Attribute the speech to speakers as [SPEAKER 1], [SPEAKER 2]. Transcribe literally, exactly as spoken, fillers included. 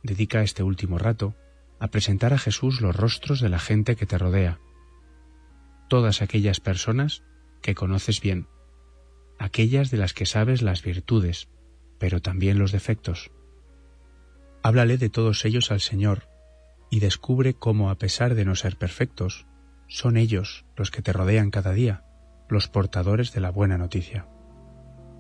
[SPEAKER 1] dedica este último rato a presentar a Jesús los rostros de la gente que te rodea, todas aquellas personas que conoces bien, aquellas de las que sabes las virtudes, pero también los defectos. Háblale de todos ellos al Señor y descubre cómo, a pesar de no ser perfectos, son ellos los que te rodean cada día, los portadores de la buena noticia.